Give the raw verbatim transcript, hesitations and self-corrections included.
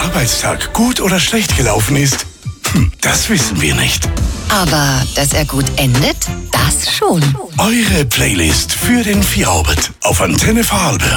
Arbeitstag gut oder schlecht gelaufen ist? Hm, das wissen wir nicht. Aber dass er gut endet, das schon. Eure Playlist für den Feierabend auf Antenne Vorarlberg.